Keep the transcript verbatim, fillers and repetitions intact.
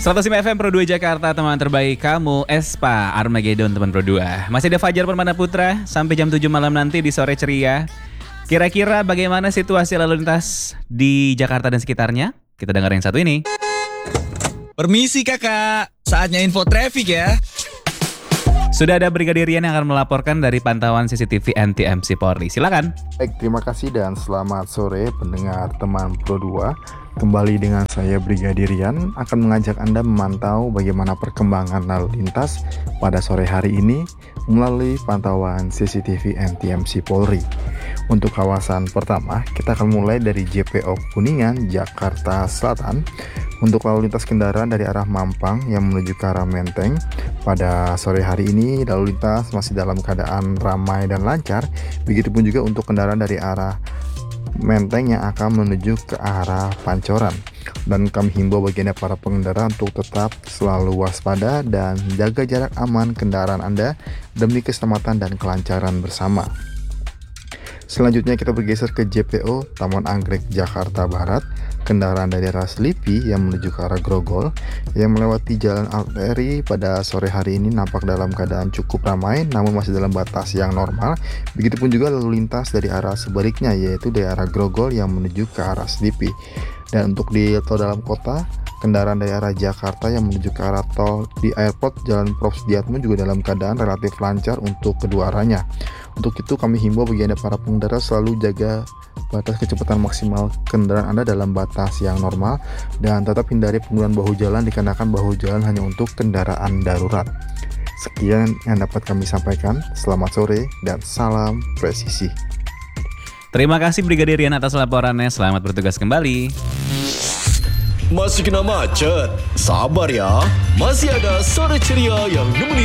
seratus lima F M Pro dua Jakarta, teman terbaik kamu, Espa Armageddon teman Pro dua. Masih ada Fajar Permana Putra sampai jam tujuh malam nanti di Sore Ceria. Kira-kira bagaimana situasi lalu lintas di Jakarta dan sekitarnya? Kita dengar yang satu ini. Permisi kakak, saatnya info traffic ya. Sudah ada Brigadir Rian yang akan melaporkan dari pantauan C C T V N T M C Polri. Silakan. Baik, terima kasih dan selamat sore pendengar teman Pro dua. Kembali dengan saya Brigadir Rian akan mengajak Anda memantau bagaimana perkembangan lalu lintas pada sore hari ini melalui pantauan C C T V N T M C Polri. Untuk kawasan pertama, kita akan mulai dari J P O Kuningan, Jakarta Selatan. Untuk lalu lintas kendaraan dari arah Mampang yang menuju ke arah Menteng, pada sore hari ini lalu lintas masih dalam keadaan ramai dan lancar. Begitupun juga untuk kendaraan dari arah Menteng yang akan menuju ke arah Pancoran. Dan kami himbau bagi Anda para pengendara untuk tetap selalu waspada dan jaga jarak aman kendaraan Anda demi keselamatan dan kelancaran bersama. Selanjutnya kita bergeser ke J P O Taman Anggrek Jakarta Barat. Kendaraan dari arah Selipi yang menuju ke arah Grogol yang melewati jalan arteri pada sore hari ini nampak dalam keadaan cukup ramai namun masih dalam batas yang normal. Begitupun juga lalu lintas dari arah sebaliknya, yaitu dari arah Grogol yang menuju ke arah Selipi. Dan untuk di tol dalam kota, kendaraan dari arah Jakarta yang menuju ke arah tol di airport Jalan Prof Sudiatmo juga dalam keadaan relatif lancar untuk kedua arahnya. Untuk itu kami himbau bagi Anda para pengendara selalu jaga batas kecepatan maksimal kendaraan Anda dalam batas yang normal dan tetap hindari penggunaan bahu jalan dikarenakan bahu jalan hanya untuk kendaraan darurat. Sekian yang dapat kami sampaikan. Selamat sore dan salam presisi. Terima kasih Brigadir Rian atas laporannya. Selamat bertugas kembali. Masih kena macet? Sabar ya, masih ada Sore Ceria yang nemenin